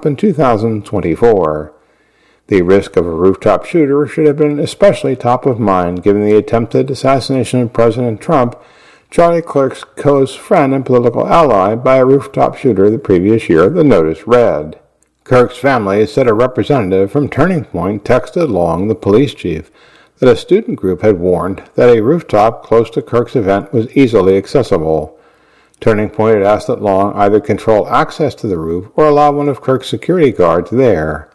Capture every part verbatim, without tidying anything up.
Trump in two thousand twenty-four. The risk of a rooftop shooter should have been especially top of mind given the attempted assassination of President Trump, Charlie Kirk's close friend and political ally, by a rooftop shooter the previous year, the notice read. Kirk's family said a representative from Turning Point texted Long, the police chief, that a student group had warned that a rooftop close to Kirk's event was easily accessible. Turning Point had asked that Long either control access to the roof or allow one of Kirk's security guards there.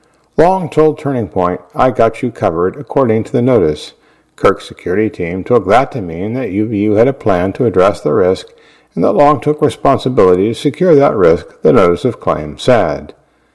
Long told Turning Point, "I got you covered," according to the notice. Kirk's security team took that to mean that U V U had a plan to address the risk and that Long took responsibility to secure that risk, the notice of claim said.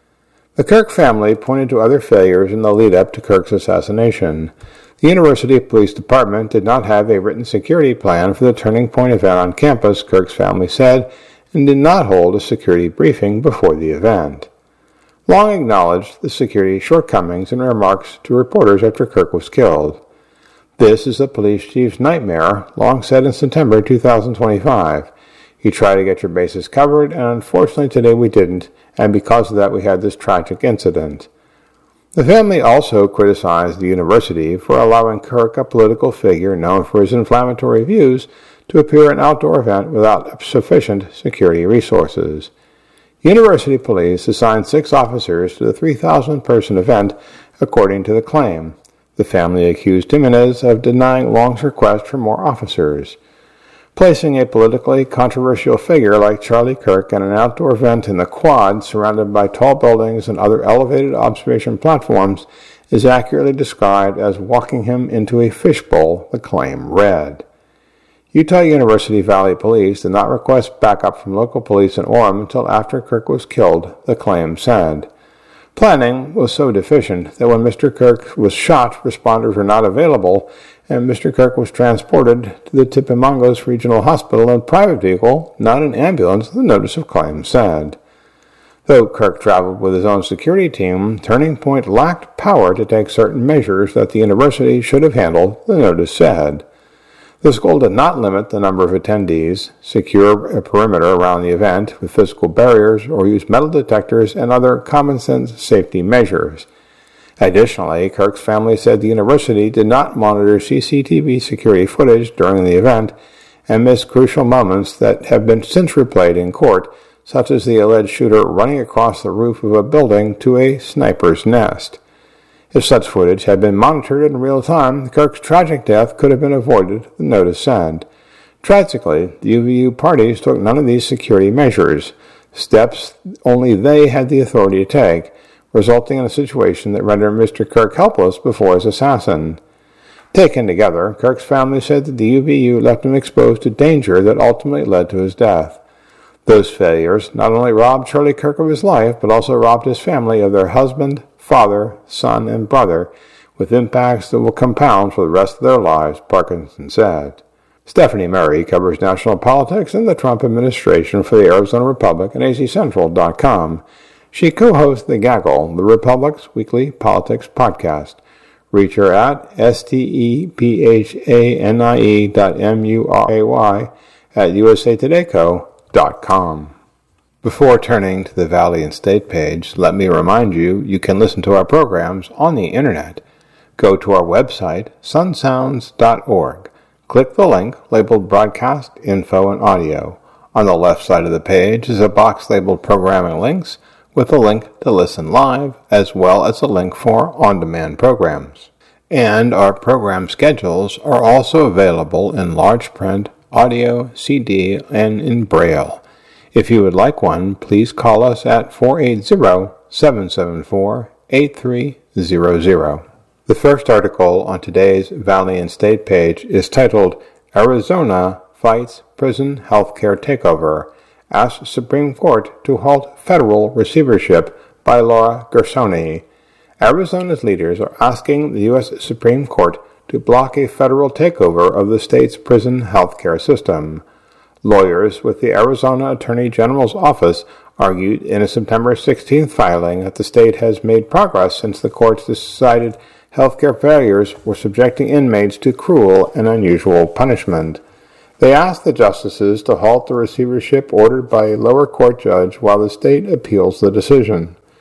The Kirk family pointed to other failures in the lead-up to Kirk's assassination. The University Police Department did not have a written security plan for the Turning Point event on campus, Kirk's family said, and did not hold a security briefing before the event. Long acknowledged the security shortcomings in remarks to reporters after Kirk was killed. "This is the police chief's nightmare," Long said in September two thousand twenty-five. "You try to get your bases covered, and unfortunately today we didn't, and because of that we had this tragic incident." The family also criticized the university for allowing Kirk, a political figure known for his inflammatory views, to appear at an outdoor event without sufficient security resources. University police assigned six officers to the three thousand person event, according to the claim. The family accused Jimenez of denying Long's request for more officers. Placing a politically controversial figure like Charlie Kirk at an outdoor event in the Quad, surrounded by tall buildings and other elevated observation platforms, is accurately described as walking him into a fishbowl, the claim read. Utah University Valley Police did not request backup from local police in Orem until after Kirk was killed, the claim said. Planning was so deficient that when Mister Kirk was shot, responders were not available, and Mister Kirk was transported to the Tippimangos Regional Hospital in a private vehicle, not an ambulance, the notice of claim said. Though Kirk traveled with his own security team, Turning Point lacked power to take certain measures that the university should have handled, the notice said. The school did not limit the number of attendees, secure a perimeter around the event with physical barriers, or use metal detectors and other common-sense safety measures. Additionally, Kirk's family said the university did not monitor C C T V security footage during the event and missed crucial moments that have been since replayed in court, such as the alleged shooter running across the roof of a building to a sniper's nest. If such footage had been monitored in real time, Kirk's tragic death could have been avoided, the notice said. Tragically, the U V U parties took none of these security measures, steps only they had the authority to take, resulting in a situation that rendered Mister Kirk helpless before his assassin. Taken together, Kirk's family said that the U V U left him exposed to danger that ultimately led to his death. Those failures not only robbed Charlie Kirk of his life, but also robbed his family of their husband, father, son, and brother, with impacts that will compound for the rest of their lives, Parkinson said. Stephanie Murray covers national politics and the Trump administration for the Arizona Republic and A Z Central dot com. She co-hosts The Gaggle, the Republic's weekly politics podcast. Reach her at S T E P H A N I E dot M U R A Y at U S A Today Co dot com. Before turning to the Valley and State page, let me remind you you can listen to our programs on the Internet. Go to our website, sun sounds dot org. Click the link labeled Broadcast, Info, and Audio. On the left side of the page is a box labeled Programming Links with a link to listen live, as well as a link for on-demand programs. And our program schedules are also available in large print, audio, C D, and in Braille. If you would like one, please call us at four eight zero, seven seven four, eight three zero zero. The first article on today's Valley and State page is titled, Arizona Fights Prison Healthcare Takeover, Asks Supreme Court to Halt Federal Receivership, by Laura Gersoni. Arizona's leaders are asking the U S Supreme Court to block a federal takeover of the state's prison healthcare system. Lawyers with the Arizona Attorney General's office argued in a September sixteenth filing that the state has made progress since the courts decided healthcare failures were subjecting inmates to cruel and unusual punishment. They asked the justices to halt the receivership ordered by a lower court judge while the state appeals the decision.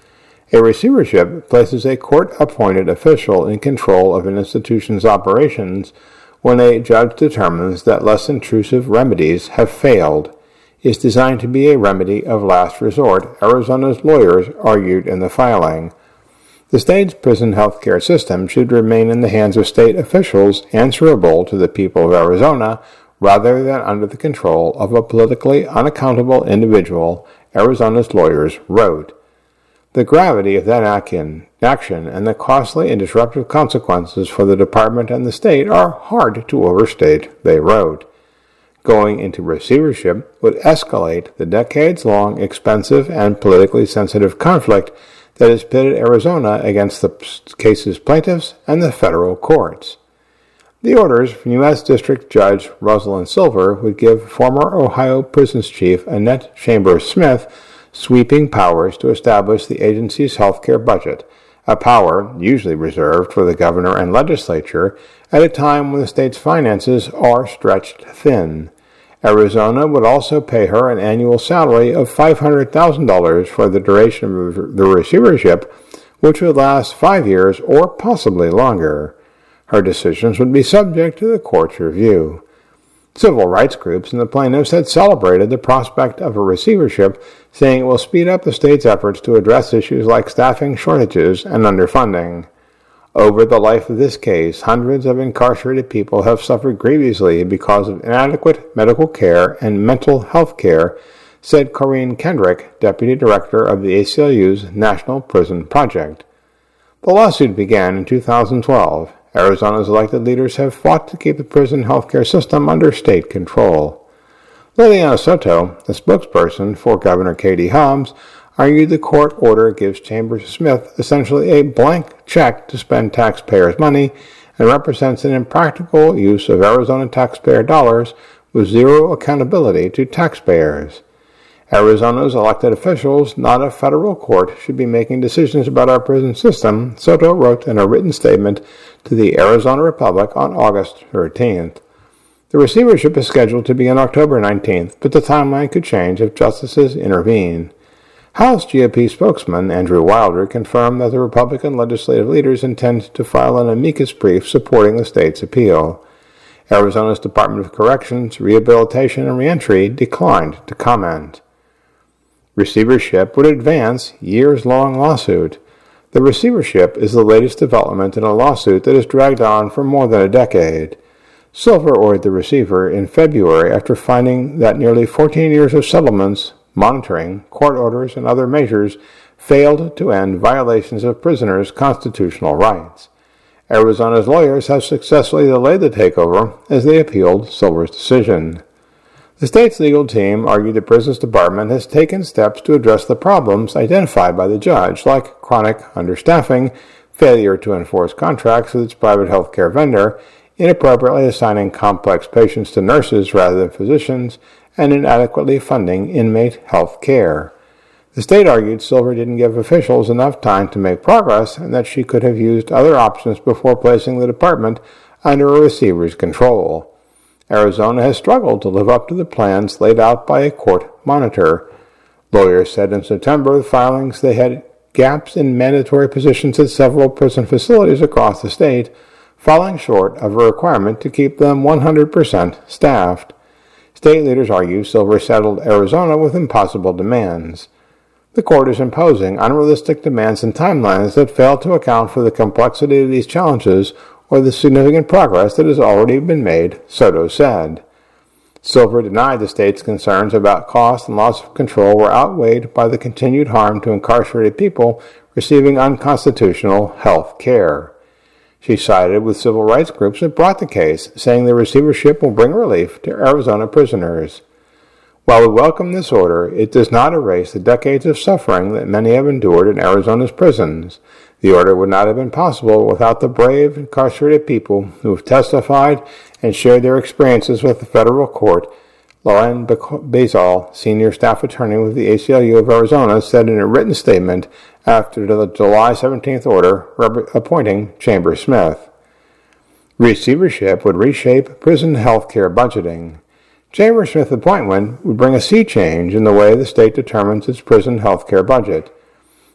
A receivership places a court-appointed official in control of an institution's operations when a judge determines that less intrusive remedies have failed. Is designed to be a remedy of last resort, Arizona's lawyers argued in the filing. The state's prison health care system should remain in the hands of state officials answerable to the people of Arizona rather than under the control of a politically unaccountable individual, Arizona's lawyers wrote. The gravity of that action, action and the costly and disruptive consequences for the department and the state are hard to overstate, they wrote. Going into receivership would escalate the decades-long, expensive, and politically sensitive conflict that has pitted Arizona against the case's plaintiffs and the federal courts. The orders from U S District Judge Rosalind Silver would give former Ohio Prisons Chief Annette Chambers Smith sweeping powers to establish the agency's health care budget, a power usually reserved for the governor and legislature at a time when the state's finances are stretched thin. Arizona would also pay her an annual salary of five hundred thousand dollars for the duration of the receivership, which would last five years or possibly longer. Her decisions would be subject to the court's review. Civil rights groups and the plaintiffs had celebrated the prospect of a receivership, saying it will speed up the state's efforts to address issues like staffing shortages and underfunding. Over the life of this case, hundreds of incarcerated people have suffered grievously because of inadequate medical care and mental health care, said Corinne Kendrick, deputy director of the A C L U's National Prison Project. The lawsuit began in two thousand twelve. Arizona's elected leaders have fought to keep the prison health care system under state control. Liliana Soto, the spokesperson for Governor Katie Hobbs, argued the court order gives Chambers Smith essentially a blank check to spend taxpayers' money and represents an impractical use of Arizona taxpayer dollars with zero accountability to taxpayers. Arizona's elected officials, not a federal court, should be making decisions about our prison system, Soto wrote in a written statement to the Arizona Republic on August thirteenth. The receivership is scheduled to begin October nineteenth, but the timeline could change if justices intervene. House G O P spokesman Andrew Wilder confirmed that the Republican legislative leaders intend to file an amicus brief supporting the state's appeal. Arizona's Department of Corrections, Rehabilitation, and Reentry declined to comment. Receivership would advance years-long lawsuit. The receivership is the latest development in a lawsuit that has dragged on for more than a decade. Silver ordered the receiver in February after finding that nearly fourteen years of settlements, monitoring, court orders, and other measures failed to end violations of prisoners' constitutional rights. Arizona's lawyers have successfully delayed the takeover as they appealed Silver's decision. The state's legal team argued the Prisons Department has taken steps to address the problems identified by the judge, like chronic understaffing, failure to enforce contracts with its private health care vendor, inappropriately assigning complex patients to nurses rather than physicians, and inadequately funding inmate health care. The state argued Silver didn't give officials enough time to make progress and that she could have used other options before placing the department under a receiver's control. Arizona has struggled to live up to the plans laid out by a court monitor. Lawyers said in September of the filings they had gaps in mandatory positions at several prison facilities across the state, falling short of a requirement to keep them one hundred percent staffed. State leaders argue Silver settled Arizona with impossible demands. The court is imposing unrealistic demands and timelines that fail to account for the complexity of these challenges or the significant progress that has already been made, Soto said. Silver denied the state's concerns about cost and loss of control were outweighed by the continued harm to incarcerated people receiving unconstitutional health care. She sided with civil rights groups that brought the case, saying the receivership will bring relief to Arizona prisoners. While we welcome this order, it does not erase the decades of suffering that many have endured in Arizona's prisons. The order would not have been possible without the brave, incarcerated people who have testified and shared their experiences with the federal court, Lauren Bazal, senior staff attorney with the A C L U of Arizona, said in a written statement after the July seventeenth order appointing Chambers Smith. Receivership would reshape prison health care budgeting. Chambers Smith's appointment would bring a sea change in the way the state determines its prison health care budget.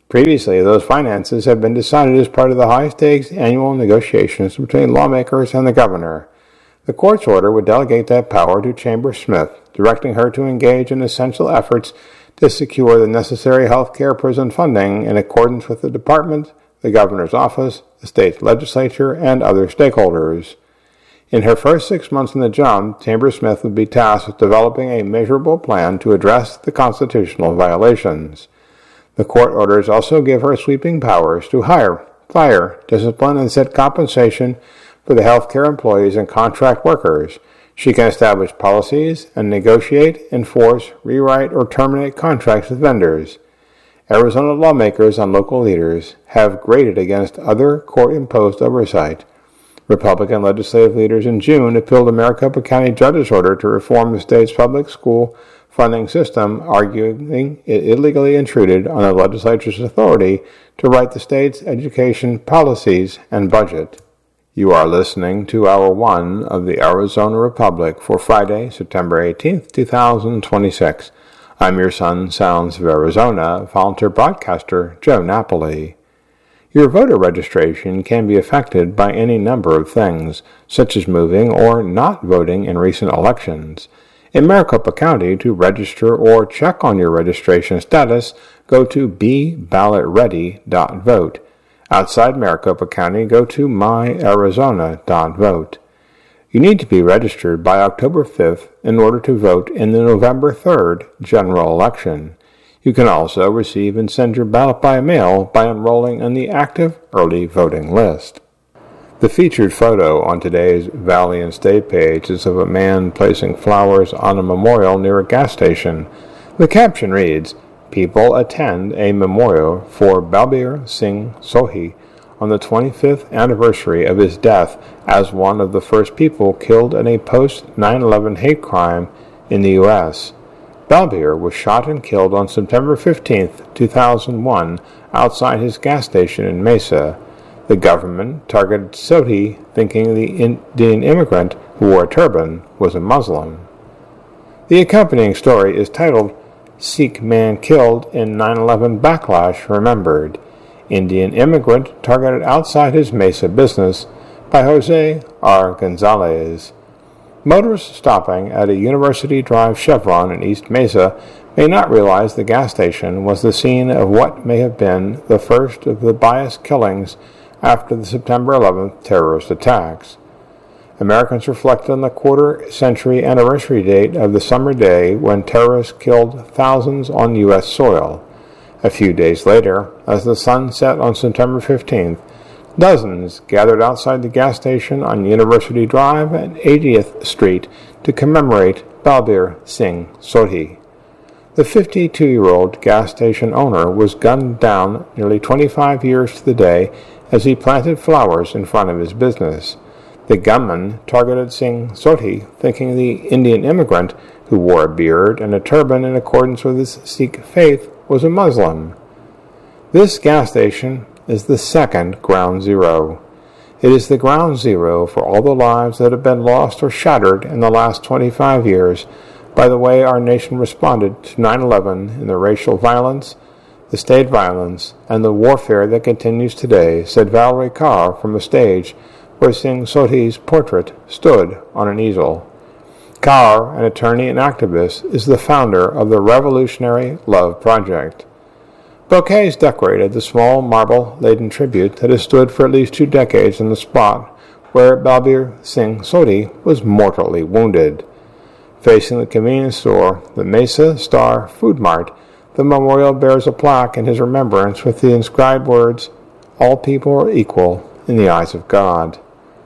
Previously, those finances had been decided as part of the high-stakes annual negotiations between lawmakers and the governor. The court's order would delegate that power to Chambers Smith, directing her to engage in essential efforts to secure the necessary health care prison funding in accordance with the department, the governor's office, the state legislature, and other stakeholders. In her first six months in the job, Chambers Smith would be tasked with developing a measurable plan to address the constitutional violations. The court orders also give her sweeping powers to hire, fire, discipline, and set compensation for the healthcare employees and contract workers. She can establish policies and negotiate, enforce, rewrite, or terminate contracts with vendors. Arizona lawmakers and local leaders have grated against other court-imposed oversight. Republican legislative leaders in June appealed a Maricopa County judge's order to reform the state's public school funding system, arguing it illegally intruded on the legislature's authority to write the state's education policies and budget. You are listening to Hour one of the Arizona Republic for Friday, September eighteenth, two thousand twenty-six. I'm your son, Sounds of Arizona, volunteer broadcaster Joe Napoli. Your voter registration can be affected by any number of things, such as moving or not voting in recent elections. In Maricopa County, to register or check on your registration status, go to be ballot ready dot vote. Outside Maricopa County, go to my arizona dot vote. You need to be registered by October fifth in order to vote in the November third general election. You can also receive and send your ballot by mail by enrolling in the active early voting list. The featured photo on today's Valley and State page is of a man placing flowers on a memorial near a gas station. The caption reads, "People attend a memorial for Balbir Singh Sohi on the twenty-fifth anniversary of his death as one of the first people killed in a post nine eleven hate crime in the U S Balbir was shot and killed on September fifteenth, two thousand one, outside his gas station in Mesa. The government targeted Sohi, thinking the Indian immigrant who wore a turban was a Muslim." The accompanying story is titled, "Sikh Man Killed in nine eleven Backlash Remembered. Indian Immigrant Targeted Outside His Mesa Business," by Jose R. Gonzalez. Motorists stopping at a University Drive Chevron in East Mesa may not realize the gas station was the scene of what may have been the first of the biased killings after the September eleventh terrorist attacks. Americans reflect on the quarter-century anniversary date of the summer day when terrorists killed thousands on U S soil. A few days later, as the sun set on September fifteenth, dozens gathered outside the gas station on University Drive and eightieth Street to commemorate Balbir Singh Sohi. The fifty-two-year-old gas station owner was gunned down nearly twenty-five years to the day as he planted flowers in front of his business. The gunman targeted Singh Sohi, thinking the Indian immigrant, who wore a beard and a turban in accordance with his Sikh faith, was a Muslim. This gas station is the second ground zero. It is the ground zero for all the lives that have been lost or shattered in the last twenty-five years by the way our nation responded to nine eleven in the racial violence, the state violence, and the warfare that continues today, said Valerie Carr from a stage where Singh Sohi's portrait stood on an easel. Carr, an attorney and activist, is the founder of the Revolutionary Love Project. Bouquets decorated the small marble-laden tribute that has stood for at least two decades in the spot where Balbir Singh Sohi was mortally wounded. Facing the convenience store, the Mesa Star Food Mart, the memorial bears a plaque in his remembrance with the inscribed words, "All people are equal in the eyes of God."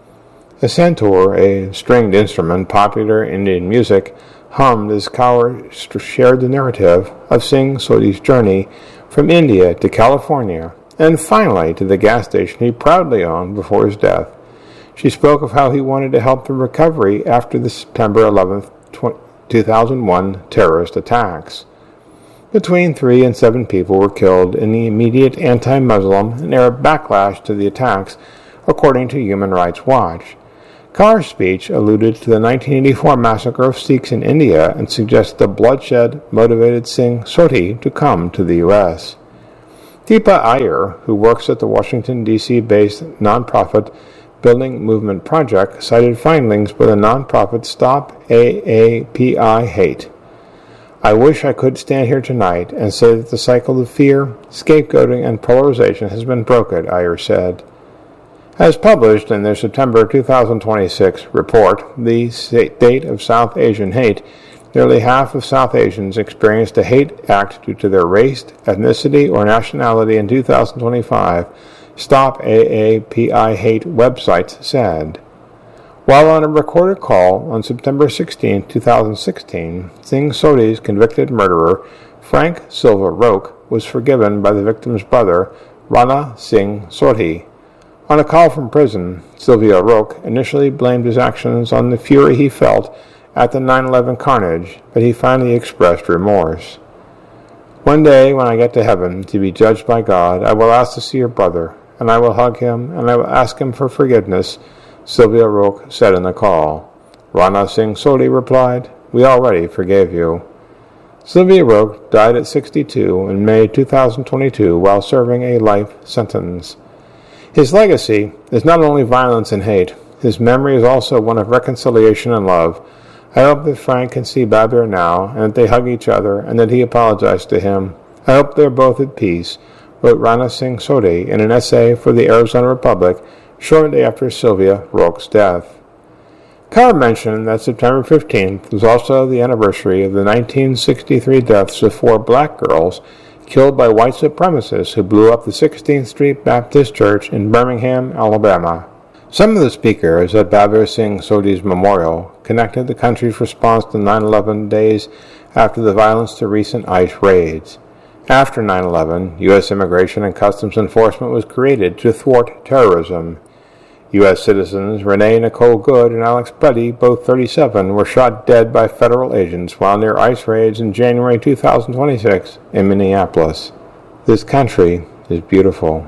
A santoor, a stringed instrument popular in Indian music, hummed as Kaur shared the narrative of Singh Sohi's journey from India to California, and finally to the gas station he proudly owned before his death. She spoke of how he wanted to help the recovery after the September eleventh, two thousand one terrorist attacks. Between three and seven people were killed in the immediate anti-Muslim and Arab backlash to the attacks, according to Human Rights Watch. Carr's speech alluded to the nineteen eighty-four massacre of Sikhs in India and suggested the bloodshed motivated Singh Sohi to come to the U S Deepa Iyer, who works at the Washington, D C-based nonprofit Building Movement Project, cited findings by the nonprofit Stop A A P I Hate. I wish I could stand here tonight and say that the cycle of fear, scapegoating, and polarization has been broken, Iyer said. As published in their September two thousand twenty-six report, The State of South Asian Hate, nearly half of South Asians experienced a hate act due to their race, ethnicity, or nationality in two thousand twenty-five, Stop A A P I Hate websites said. While on a recorded call on September sixteenth, two thousand sixteen, Singh Sodhi's convicted murderer, Frank Silva Roque, was forgiven by the victim's brother, Rana Singh Sodhi. On a call from prison, Sylvia Roque initially blamed his actions on the fury he felt at the nine eleven carnage, but he finally expressed remorse. One day, when I get to heaven to be judged by God, I will ask to see your brother, and I will hug him, and I will ask him for forgiveness, Sylvia Roque said in the call. Rana Singh Sodhi replied, "We already forgave you." Sylvia Roque died at sixty-two in May two thousand twenty-two while serving a life sentence. His legacy is not only violence and hate, his memory is also one of reconciliation and love. I hope that Frank can see Babir now, and that they hug each other, and that he apologized to him. I hope they're both at peace, wrote Rana Singh Sodhi in an essay for the Arizona Republic shortly after Sylvia Roque's death. Carr mentioned that September fifteenth was also the anniversary of the nineteen sixty-three deaths of four black girls killed by white supremacists who blew up the sixteenth Street Baptist Church in Birmingham, Alabama. Some of the speakers at Babir Singh Sodhi's memorial connected the country's response to nine eleven days after the violence to recent ICE raids. After nine eleven, U S Immigration and Customs Enforcement was created to thwart terrorism. U S citizens Renee Nicole Good and Alex Buddy, both thirty-seven, were shot dead by federal agents while near ICE raids in January two thousand twenty-six in Minneapolis. This country is beautiful.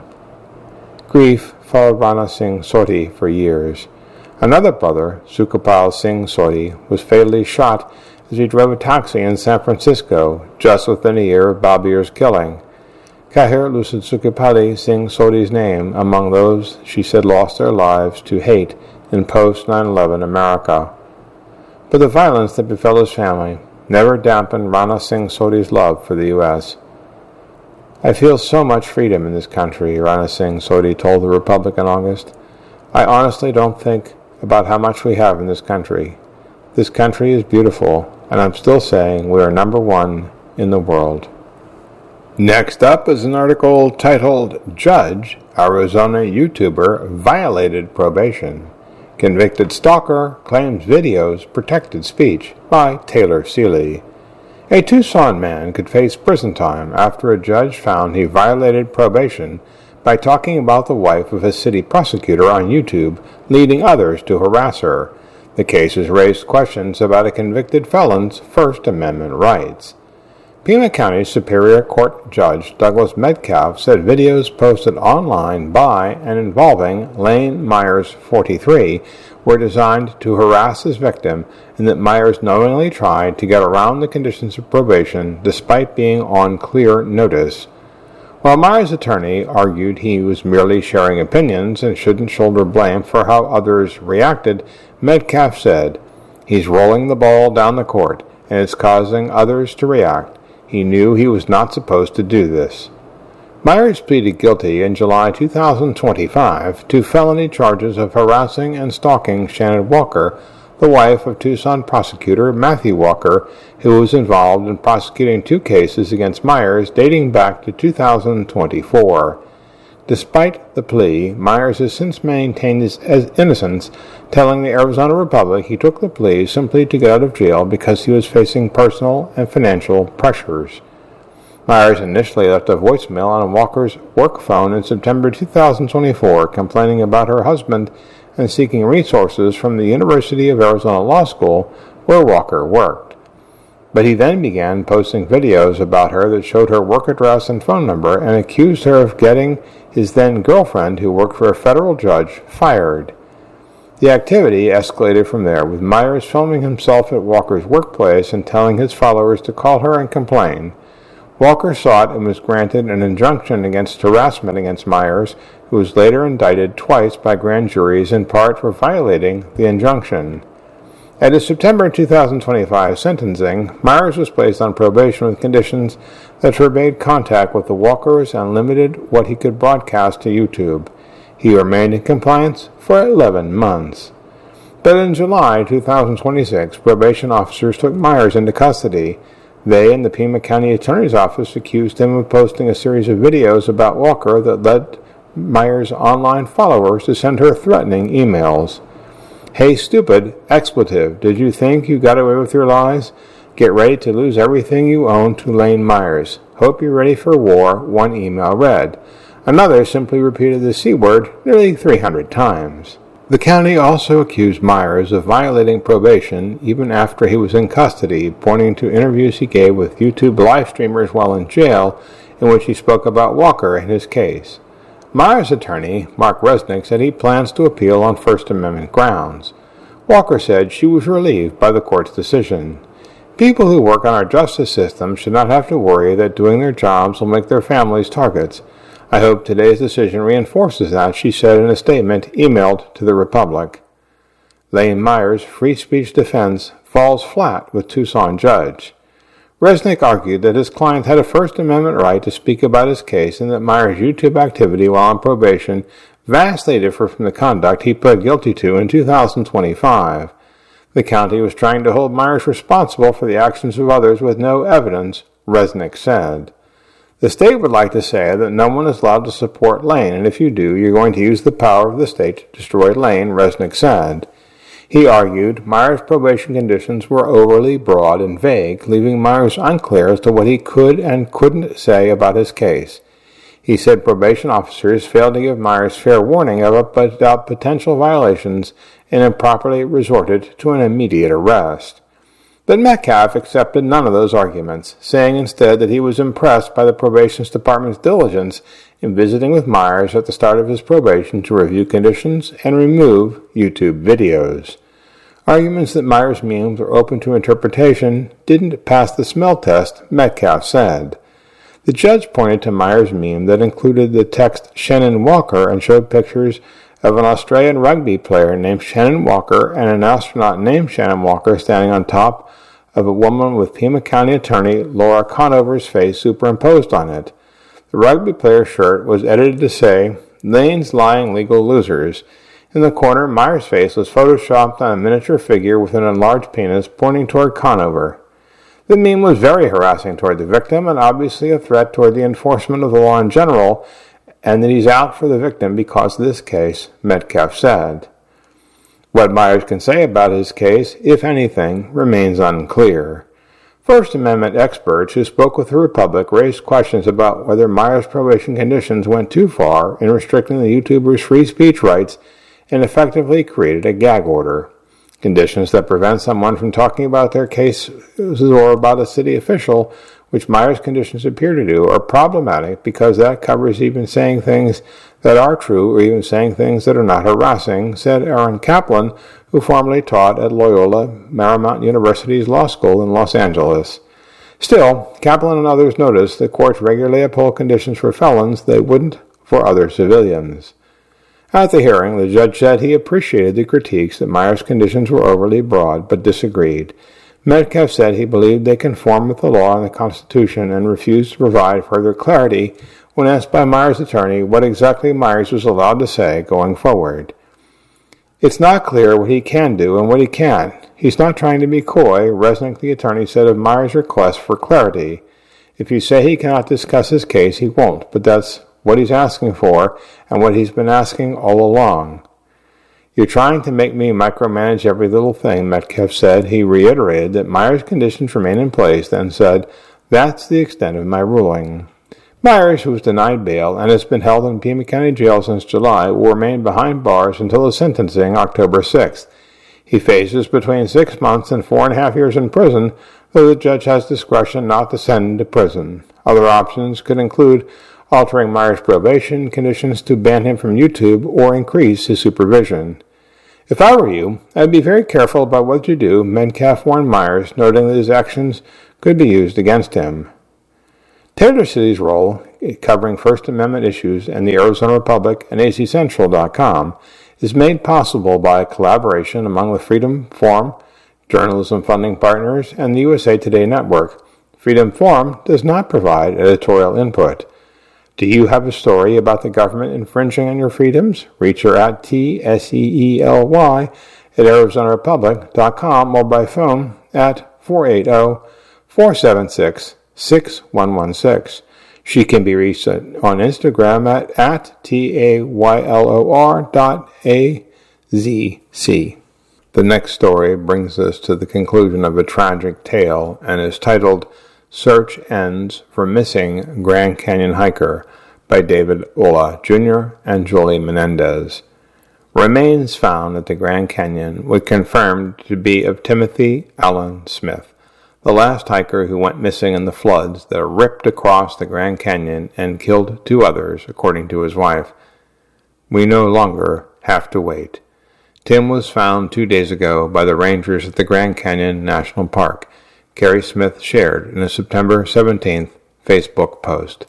Grief followed Rana Singh Sodhi for years. Another brother, Sukhpal Singh Sodhi, was fatally shot as he drove a taxi in San Francisco just within a year of Babir's killing. Kahir lucid Sukhpali Singh Sodhi's name among those she said lost their lives to hate in post nine eleven America. But the violence that befell his family never dampened Rana Singh Sodhi's love for the U S I feel so much freedom in this country, Rana Singh Sodhi told the Republic in August. I honestly don't think about how much we have in this country. This country is beautiful, and I'm still saying we are number one in the world. Next up is an article titled, Judge, Arizona YouTuber Violated Probation. Convicted Stalker Claims Videos Protected Speech by Taylor Seeley. A Tucson man could face prison time after a judge found he violated probation by talking about the wife of a city prosecutor on YouTube, leading others to harass her. The case has raised questions about a convicted felon's First Amendment rights. Pima County Superior Court Judge Douglas Metcalf said videos posted online by and involving Lane Myers, forty-three, were designed to harass his victim and that Myers knowingly tried to get around the conditions of probation despite being on clear notice. While Myers' attorney argued he was merely sharing opinions and shouldn't shoulder blame for how others reacted, Metcalf said, "He's rolling the ball down the court, and it's causing others to react. He knew he was not supposed to do this." Myers pleaded guilty in July two thousand twenty-five to felony charges of harassing and stalking Shannon Walker, the wife of Tucson prosecutor Matthew Walker, who was involved in prosecuting two cases against Myers dating back to two thousand twenty-four. Despite the plea, Myers has since maintained his innocence, telling the Arizona Republic he took the plea simply to get out of jail because he was facing personal and financial pressures. Myers initially left a voicemail on Walker's work phone in September two thousand twenty-four, complaining about her husband and seeking resources from the University of Arizona Law School, where Walker worked. But he then began posting videos about her that showed her work address and phone number and accused her of getting his then-girlfriend, who worked for a federal judge, fired. The activity escalated from there, with Myers filming himself at Walker's workplace and telling his followers to call her and complain. Walker sought and was granted an injunction against harassment against Myers, who was later indicted twice by grand juries in part for violating the injunction. At his September two thousand twenty-five sentencing, Myers was placed on probation with conditions that forbade contact with the Walkers and limited what he could broadcast to YouTube. He remained in compliance for eleven months. But in July two thousand twenty-six, probation officers took Myers into custody. They and the Pima County Attorney's Office accused him of posting a series of videos about Walker that led Myers' online followers to send her threatening emails. "Hey stupid, expletive, did you think you got away with your lies? Get ready to lose everything you own to Lane Myers. Hope you're ready for war," one email read. Another simply repeated the C word nearly three hundred times. The county also accused Myers of violating probation even after he was in custody, pointing to interviews he gave with YouTube live streamers while in jail, in which he spoke about Walker and his case. Myers' attorney, Mark Resnick, said he plans to appeal on First Amendment grounds. Walker said she was relieved by the court's decision. "People who work on our justice system should not have to worry that doing their jobs will make their families targets. I hope today's decision reinforces that," she said in a statement emailed to the Republic. Lane Myers' free speech defense falls flat with Tucson judge. Resnick argued that his client had a First Amendment right to speak about his case and that Myers' YouTube activity while on probation vastly differed from the conduct he pled guilty to in two thousand twenty-five. The county was trying to hold Myers responsible for the actions of others with no evidence, Resnick said. The state would like to say that no one is allowed to support Lane, and if you do, you're going to use the power of the state to destroy Lane, Resnick said. He argued Myers' probation conditions were overly broad and vague, leaving Myers unclear as to what he could and couldn't say about his case. He said probation officers failed to give Myers fair warning about potential violations and improperly resorted to an immediate arrest. But Metcalf accepted none of those arguments, saying instead that he was impressed by the probation department's diligence in visiting with Myers at the start of his probation to review conditions and remove YouTube videos. Arguments that Myers' memes were open to interpretation didn't pass the smell test, Metcalf said. The judge pointed to Myers' meme that included the text Shannon Walker and showed pictures of an Australian rugby player named Shannon Walker and an astronaut named Shannon Walker standing on top of a woman with Pima County Attorney Laura Conover's face superimposed on it. The rugby player's shirt was edited to say, "Lane's lying legal losers." In the corner, Myers' face was photoshopped on a miniature figure with an enlarged penis pointing toward Conover. The meme was very harassing toward the victim and obviously a threat toward the enforcement of the law in general, and that he's out for the victim because of this case, Metcalf said. What Myers can say about his case, if anything, remains unclear. First Amendment experts who spoke with the Republic raised questions about whether Myers' probation conditions went too far in restricting the YouTuber's free speech rights and effectively created a gag order. Conditions that prevent someone from talking about their case or about a city official, which Myers' conditions appear to do, are problematic because that covers even saying things that are true or even saying things that are not harassing, said Aaron Kaplan, who formerly taught at Loyola Marymount University's law school in Los Angeles. Still, Kaplan and others noticed that courts regularly uphold conditions for felons they wouldn't for other civilians. At the hearing, the judge said he appreciated the critiques that Myers' conditions were overly broad, but disagreed. Metcalf said he believed they conformed with the law and the Constitution and refused to provide further clarity when asked by Myers' attorney what exactly Myers was allowed to say going forward. "It's not clear what he can do and what he can't. He's not trying to be coy," Resnick, the attorney, said of Myers' request for clarity. "If you say he cannot discuss his case, he won't, but that's what he's asking for and what he's been asking all along." "You're trying to make me micromanage every little thing," Metcalf said. He reiterated that Myers' conditions remain in place, then said, "That's the extent of my ruling." Myers, who was denied bail and has been held in Pima County Jail since July, will remain behind bars until his sentencing October sixth. He faces between six months and four and a half years in prison, though the judge has discretion not to send him to prison. Other options could include altering Myers' probation conditions to ban him from YouTube or increase his supervision. "If I were you, I'd be very careful about what you do," Metcalf warned Myers, noting that his actions could be used against him. Taylor City's role, covering First Amendment issues and the Arizona Republic and A Z Central dot com, is made possible by collaboration among the Freedom Forum, journalism funding partners, and the U S A Today Network. Freedom Forum does not provide editorial input. Do you have a story about the government infringing on your freedoms? Reach her at T S E E L Y at Arizona Republic dot com or by phone at four eight zero, four seven six, six one one six. She can be reached on Instagram at, at T A Y L O R dot A Z C. The next story brings us to the conclusion of a tragic tale and is titled Search Ends for Missing Grand Canyon Hiker by David Ola, Junior and Julie Menendez. Remains found at the Grand Canyon were confirmed to be of Timothy Allen Smith, the last hiker who went missing in the floods that ripped across the Grand Canyon and killed two others, according to his wife. We no longer have to wait. Tim was found two days ago by the rangers at the Grand Canyon National Park, Carrie Smith shared in a September seventeenth Facebook post.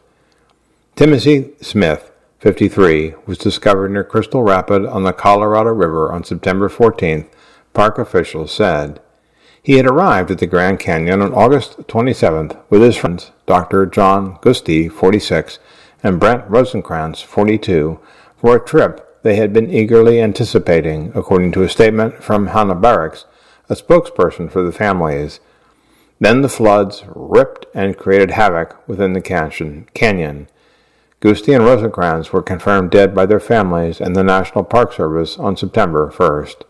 Timothy Smith, fifty-three, was discovered near Crystal Rapid on the Colorado River on September fourteenth, park officials said. He had arrived at the Grand Canyon on August twenty-seventh with his friends Doctor John Gusti, forty-six, and Brent Rosenkrantz, forty-two, for a trip they had been eagerly anticipating, according to a statement from Hannah Barracks, a spokesperson for the families. Then the floods ripped and created havoc within the canyon. Gusti and Rosenkrantz were confirmed dead by their families and the National Park Service on September first.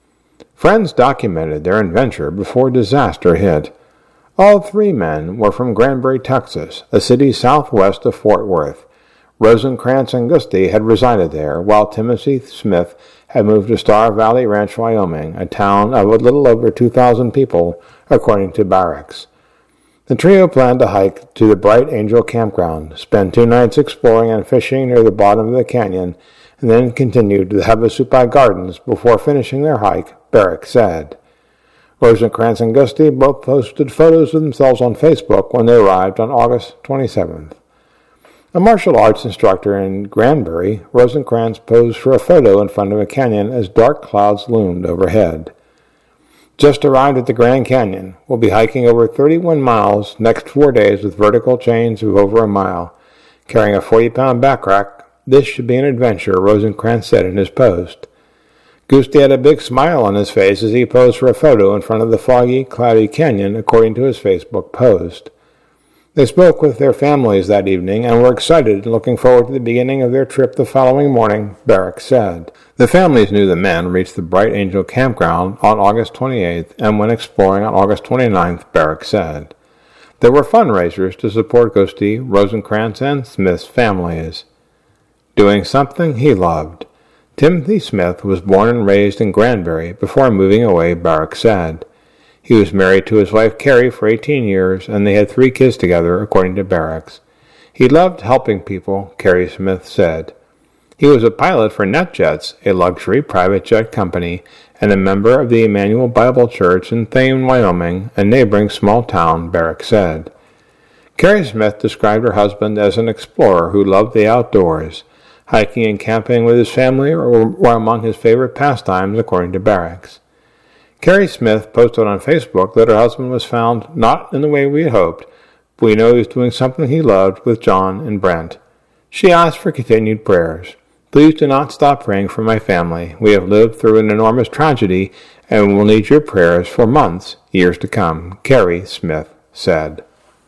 Friends documented their adventure before disaster hit. All three men were from Granbury, Texas, a city southwest of Fort Worth. Rosenkrantz and Gusti had resided there, while Timothy Smith had moved to Star Valley Ranch, Wyoming, a town of a little over two thousand people, according to Barracks. The trio planned to hike to the Bright Angel Campground, spend two nights exploring and fishing near the bottom of the canyon, and then continued to the Havasupai Gardens before finishing their hike, Barracks said. Rosenkrantz and Gusti both posted photos of themselves on Facebook when they arrived on August twenty-seventh. A martial arts instructor in Granbury, Rosenkrantz posed for a photo in front of a canyon as dark clouds loomed overhead. Just arrived at the Grand Canyon. We'll be hiking over thirty-one miles next four days with vertical chains of over a mile. Carrying a forty-pound backpack, this should be an adventure, Rosenkrantz said in his post. Gusti had a big smile on his face as he posed for a photo in front of the foggy, cloudy canyon, according to his Facebook post. They spoke with their families that evening and were excited and looking forward to the beginning of their trip the following morning, Barracks said. The families knew the men reached the Bright Angel Campground on August twenty-eighth and went exploring on August twenty-ninth, Barracks said. There were fundraisers to support Gusti, Rosenkrantz, and Smith's families. Doing something he loved. Timothy Smith was born and raised in Granbury before moving away, Barracks said. He was married to his wife Carrie for eighteen years, and they had three kids together, according to Barracks. He loved helping people, Carrie Smith said. He was a pilot for NetJets, a luxury private jet company, and a member of the Emmanuel Bible Church in Thayne, Wyoming, a neighboring small town, Barracks said. Carrie Smith described her husband as an explorer who loved the outdoors. Hiking and camping with his family were among his favorite pastimes, according to Barracks. Carrie Smith posted on Facebook that her husband was found not in the way we had hoped, but we know he was doing something he loved with John and Brent. She asked for continued prayers. Please do not stop praying for my family. We have lived through an enormous tragedy, and we will need your prayers for months, years to come, Carrie Smith said.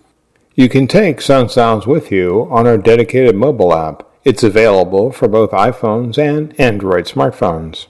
You can take Sunsounds with you on our dedicated mobile app. It's available for both iPhones and Android smartphones.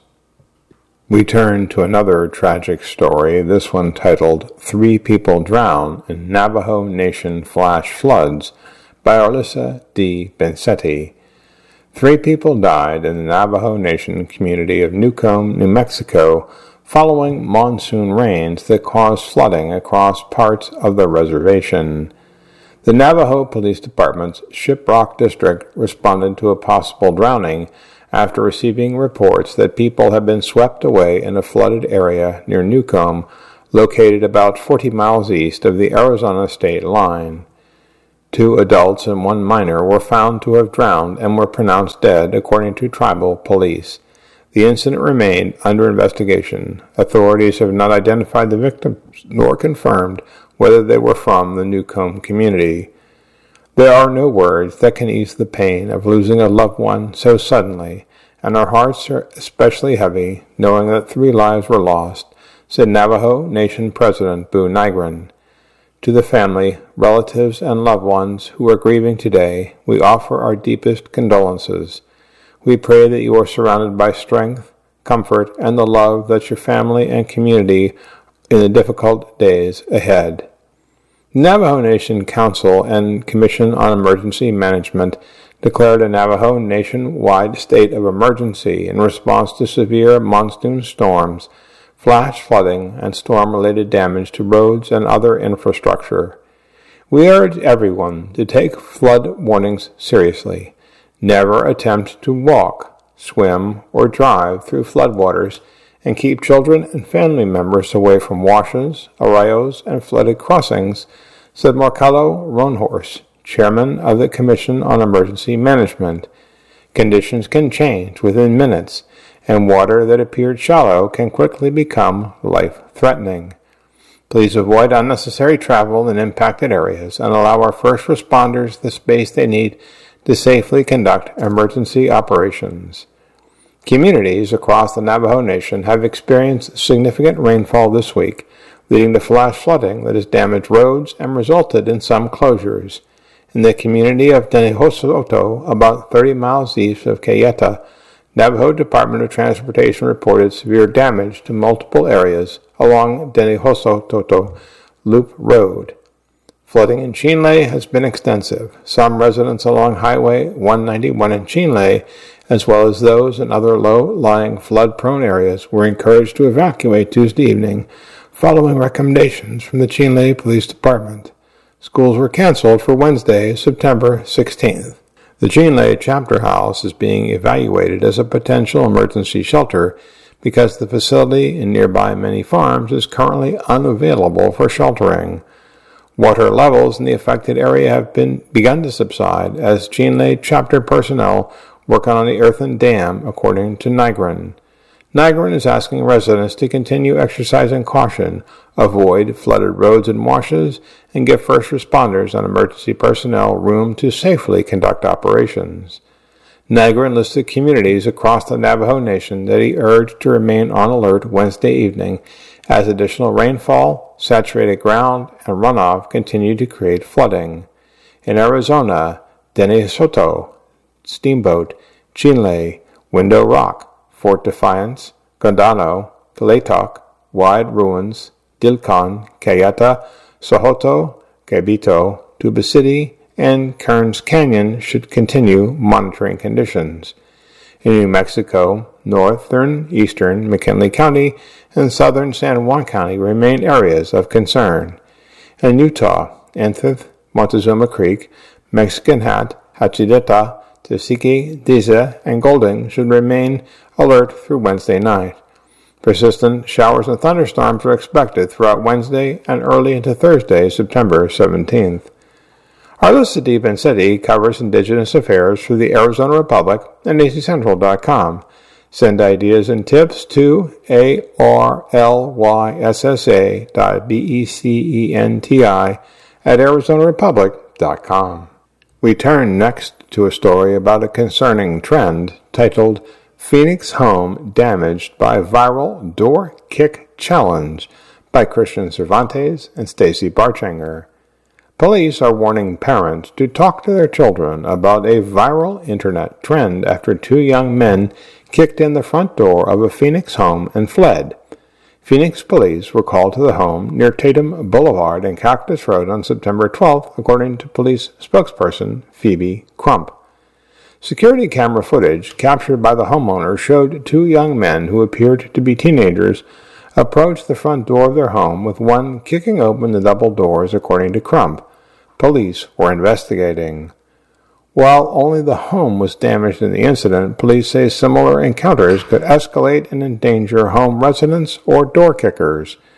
We turn to another tragic story, this one titled Three People Drown in Navajo Nation Flash Floods by Alyssa D. Bensetti. Three people died in the Navajo Nation community of Newcomb, New Mexico, following monsoon rains that caused flooding across parts of the reservation. The Navajo Police Department's Shiprock District responded to a possible drowning after receiving reports that people had been swept away in a flooded area near Newcomb, located about forty miles east of the Arizona state line. Two adults and one minor were found to have drowned and were pronounced dead, according to tribal police. The incident remained under investigation. Authorities have not identified the victims nor confirmed whether they were from the Newcomb community. There are no words that can ease the pain of losing a loved one so suddenly, and our hearts are especially heavy knowing that three lives were lost, said Navajo Nation President Boo Nygren. To the family, relatives, and loved ones who are grieving today, we offer our deepest condolences. We pray that you are surrounded by strength, comfort, and the love that your family and community in the difficult days ahead. Navajo Nation Council and Commission on Emergency Management declared a Navajo Nation-wide state of emergency in response to severe monsoon storms, flash flooding, and storm-related damage to roads and other infrastructure. We urge everyone to take flood warnings seriously. Never attempt to walk, swim, or drive through floodwaters, and keep children and family members away from washes, arroyos, and flooded crossings, said Marcelo Roanhorse, chairman of the Commission on Emergency Management. Conditions can change within minutes, and water that appeared shallow can quickly become life-threatening. Please avoid unnecessary travel in impacted areas and allow our first responders the space they need to safely conduct emergency operations. Communities across the Navajo Nation have experienced significant rainfall this week, leading to flash flooding that has damaged roads and resulted in some closures. In the community of Denihosoto, about thirty miles east of Cayeta, Navajo Department of Transportation reported severe damage to multiple areas along Denihosoto Loop Road. Flooding in Chinle has been extensive. Some residents along Highway one ninety-one in Chinle, as well as those in other low-lying flood-prone areas, were encouraged to evacuate Tuesday evening following recommendations from the Chinle Police Department. Schools were canceled for Wednesday, September sixteenth. The Chinle Chapter House is being evaluated as a potential emergency shelter because the facility in nearby many farms is currently unavailable for sheltering. Water levels in the affected area have been begun to subside as Chinle chapter personnel work on the earthen dam, according to Nygren. Nygren is asking residents to continue exercising caution, avoid flooded roads and washes, and give first responders and emergency personnel room to safely conduct operations. Nygren listed communities across the Navajo Nation that he urged to remain on alert Wednesday evening as additional rainfall, saturated ground, and runoff continue to create flooding. In Arizona, Denisoto, Steamboat, Chinle, Window Rock, Fort Defiance, Gondano, Kaletoc, Wide Ruins, Dilcon, Cayeta, Sohoto, Cabito, Tuba City, and Kearns Canyon should continue monitoring conditions. In New Mexico, northern, eastern McKinley County, and southern San Juan County remain areas of concern. In Utah, Anthith, Montezuma Creek, Mexican Hat, Hachideta, Tesiki, Diza, and Golding should remain alert through Wednesday night. Persistent showers and thunderstorms are expected throughout Wednesday and early into Thursday, September seventeenth. Arlis Adib Anseti covers Indigenous affairs for the Arizona Republic and A C Central dot com. Send ideas and tips to A R L Y S S A dot B E C E N T I at Arizona Republic dot com. We turn next to a story about a concerning trend titled Phoenix Home Damaged by Viral Door Kick Challenge by Christian Cervantes and Stacy Barchanger. Police are warning parents to talk to their children about a viral internet trend after two young men kicked in the front door of a Phoenix home and fled. Phoenix police were called to the home near Tatum Boulevard and Cactus Road on September twelfth, according to police spokesperson Phoebe Crump. Security camera footage captured by the homeowner showed two young men who appeared to be teenagers approach the front door of their home, with one kicking open the double doors, according to Crump. Police were investigating. While only the home was damaged in the incident, police say similar encounters could escalate and endanger home residents or door kickers.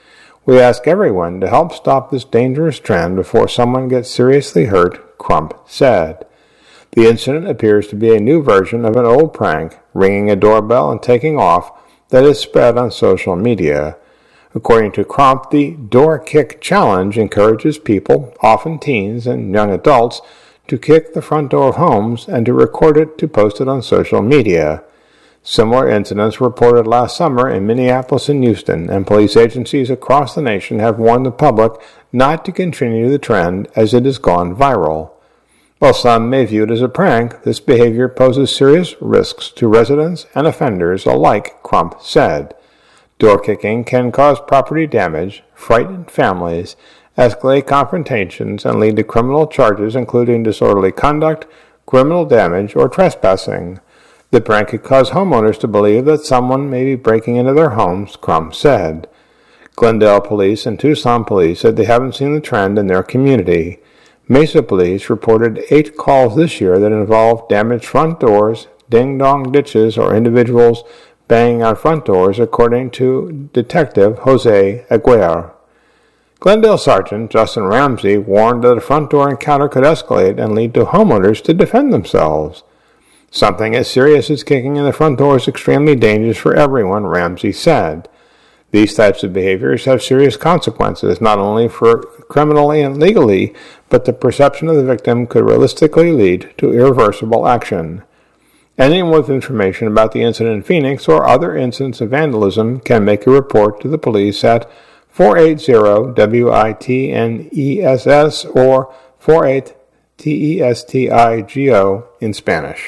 We ask everyone to help stop this dangerous trend before someone gets seriously hurt, Crump said. The incident appears to be a new version of an old prank, ringing a doorbell and taking off, that is spread on social media. According to Crump, the Door Kick Challenge encourages people, often teens and young adults, to kick the front door of homes and to record it to post it on social media. Similar incidents were reported last summer in Minneapolis and Houston, and police agencies across the nation have warned the public not to continue the trend as it has gone viral. While some may view it as a prank, this behavior poses serious risks to residents and offenders alike, Crump said. Door kicking can cause property damage, frighten families, escalate confrontations, and lead to criminal charges including disorderly conduct, criminal damage, or trespassing. The prank could cause homeowners to believe that someone may be breaking into their homes, Crump said. Glendale Police and Tucson Police said they haven't seen the trend in their community. Mesa Police reported eight calls this year that involved damaged front doors, ding-dong ditches, or individuals banging on front doors, according to Detective Jose Aguirre. Glendale Sergeant Justin Ramsey warned that a front door encounter could escalate and lead to homeowners to defend themselves. Something as serious as kicking in the front door is extremely dangerous for everyone, Ramsey said. These types of behaviors have serious consequences, not only for criminally and legally, but the perception of the victim could realistically lead to irreversible action. Anyone with information about the incident in Phoenix or other incidents of vandalism can make a report to the police at four eight zero W I T N E S S or four eight T E S T I G O in Spanish.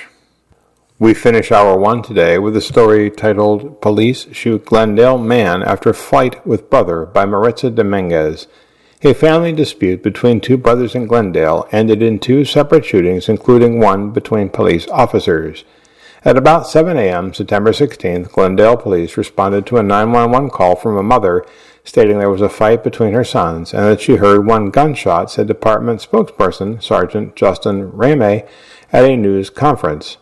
We finish hour one today with a story titled Police Shoot Glendale Man After Fight with Brother by Maritza Dominguez. A family dispute between two brothers in Glendale ended in two separate shootings, including one between police officers. At about seven a.m. September sixteenth, Glendale police responded to a nine one one call from a mother stating there was a fight between her sons and that she heard one gunshot, said department spokesperson Sergeant Justin Ramey at a news conference.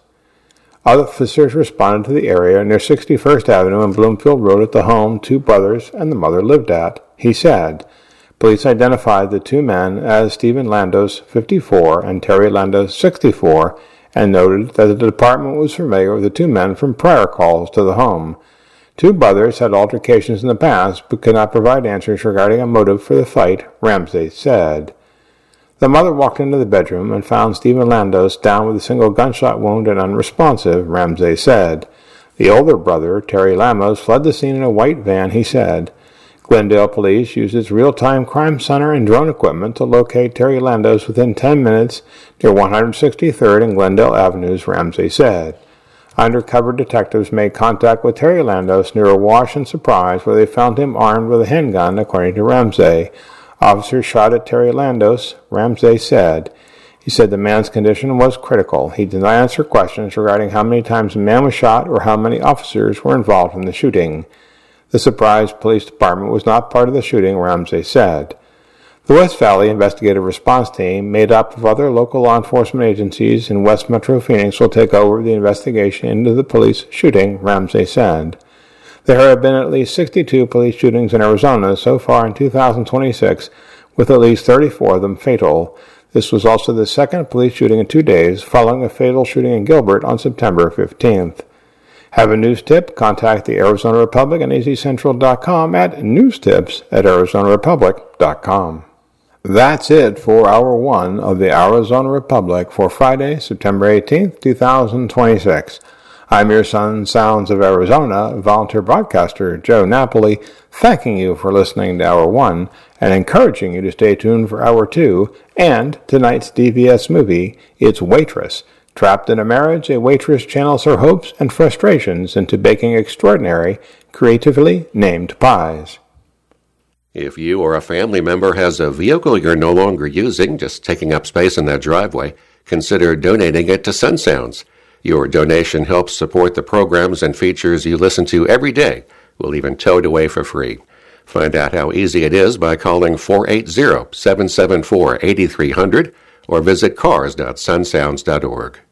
Officers responded to the area near sixty-first Avenue and Bloomfield Road at the home two brothers and the mother lived at, he said. Police identified the two men as Stephen Landos, fifty-four, and Terry Landos, sixty-four, and noted that the department was familiar with the two men from prior calls to the home. Two brothers had altercations in the past, but could not provide answers regarding a motive for the fight, Ramsey said. The mother walked into the bedroom and found Stephen Landos down with a single gunshot wound and unresponsive, Ramsey said. The older brother, Terry Lamos, fled the scene in a white van, he said. Glendale police used its real-time crime center and drone equipment to locate Terry Landos within ten minutes near one hundred sixty-third and Glendale Avenues, Ramsey said. Undercover detectives made contact with Terry Landos near a wash in Surprise, where they found him armed with a handgun, according to Ramsey. Officers shot at Terry Landos, Ramsey said. He said the man's condition was critical. He did not answer questions regarding how many times the man was shot or how many officers were involved in the shooting. The Surprise Police Department was not part of the shooting, Ramsey said. The West Valley Investigative Response Team, made up of other local law enforcement agencies in West Metro Phoenix, will take over the investigation into the police shooting, Ramsey said. There have been at least sixty-two police shootings in Arizona so far in two thousand twenty-six, with at least thirty-four of them fatal. This was also the second police shooting in two days, following a fatal shooting in Gilbert on September fifteenth. Have a news tip? Contact the Arizona Republic and A Z Central dot com at newstips at Arizona Republic dot com. That's it for Hour one of the Arizona Republic for Friday, September eighteenth, two thousand twenty-six. I'm your son, Sounds of Arizona, volunteer broadcaster Joe Napoli, thanking you for listening to Hour one and encouraging you to stay tuned for Hour two and tonight's D B S movie, It's Waitress. Trapped in a marriage, a waitress channels her hopes and frustrations into baking extraordinary, creatively named pies. If you or a family member has a vehicle you're no longer using, just taking up space in that driveway, consider donating it to Sun Sounds. Your donation helps support the programs and features you listen to every day. We'll even tow it away for free. Find out how easy it is by calling four eight zero, seven seven four, eight three zero zero or visit cars dot sun sounds dot org.